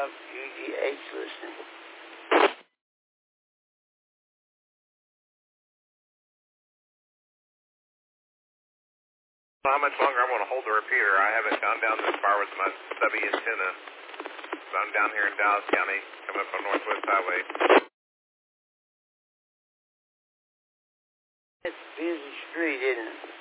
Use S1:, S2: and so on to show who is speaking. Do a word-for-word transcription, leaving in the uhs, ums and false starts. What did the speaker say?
S1: five U G H listening.
S2: How much longer I'm going to hold the repeater? I haven't gone down this far with my stubby antenna. So I'm down here in Dallas County, coming up on Northwest Highway.
S1: It's a busy street, isn't it?